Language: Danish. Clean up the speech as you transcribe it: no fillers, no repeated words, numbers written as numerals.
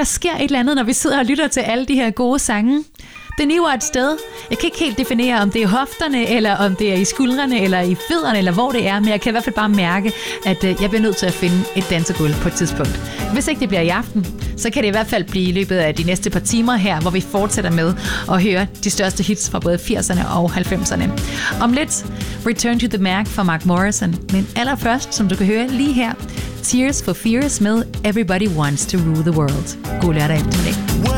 der sker et eller andet, når vi sidder og lytter til alle de her gode sange. Det niver et sted. Jeg kan ikke helt definere, om det er hofterne, eller om det er i skuldrene, eller i fødderne, eller hvor det er, men jeg kan i hvert fald bare mærke, at jeg bliver nødt til at finde et dansegulv på et tidspunkt. Hvis ikke det bliver i aften, så kan det i hvert fald blive i løbet af de næste par timer her, hvor vi fortsætter med at høre de største hits fra både 80'erne og 90'erne. Om lidt, Return to the Mac fra Mark Morrison, men allerførst, som du kan høre lige her, Tears for Fears med Everybody Wants to Rule the World. God lørdag eftermiddag.